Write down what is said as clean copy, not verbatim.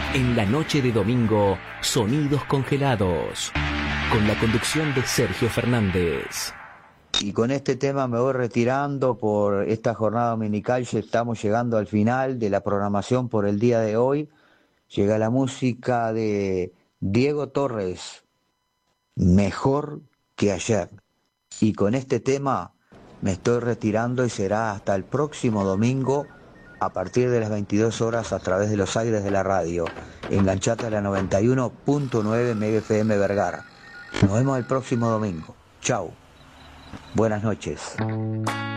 En la noche de domingo, Sonidos Congelados, con la conducción de Sergio Fernández. Y con este tema me voy retirando por esta jornada dominical. Ya estamos llegando al final de la programación por el día de hoy. Llega la música de Diego Torres, Mejor que ayer. Y con este tema me estoy retirando y será hasta el próximo domingo a partir de las 22 horas a través de los aires de la radio. Enganchate a la 91.9 MFM Vergara. Nos vemos el próximo domingo. Chau. Buenas noches.